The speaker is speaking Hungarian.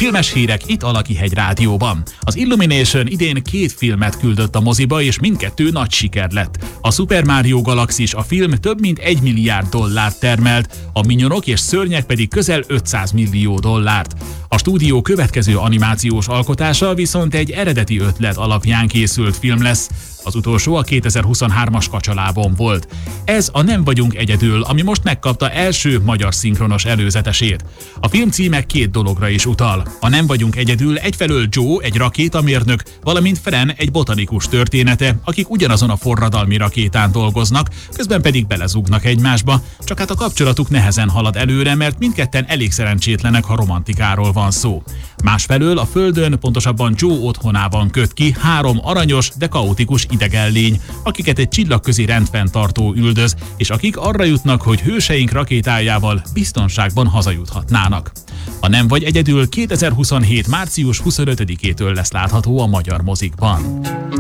Filmes hírek itt a Lakihegy Rádióban. Az Illumination idén 2 filmet küldött a moziba, és mindkettő nagy siker lett. A Super Mario Galaxis a film több mint $1 milliárd termelt, a Minyonok és Szörnyek pedig közel $500 millió. A stúdió következő animációs alkotása viszont egy eredeti ötlet alapján készült film lesz. Az utolsó a 2023-as Kacsalábon volt. Ez a Nem vagyunk egyedül, ami most megkapta első magyar szinkronos előzetesét. A film címe 2 dologra is utal. A Nem vagyunk egyedül egyfelől Joe, egy rakétamérnök, valamint Fren, egy botanikus története, akik ugyanazon a forradalmi rakétán dolgoznak, közben pedig belezúgnak egymásba, csak hát a kapcsolatuk nehezen halad előre, mert mindketten elég szerencsétlenek, ha romantikáról van szó. Másfelől a Földön, pontosabban Joe otthonában köt ki 3 aranyos, de kaotikus idegen lény, akiket egy csillagközi rendfenntartó üldöz, és akik arra jutnak, hogy hőseink rakétájával biztonságban hazajuthatnának. A Nem vagy egyedül 2027. március 25-től lesz látható a magyar mozikban.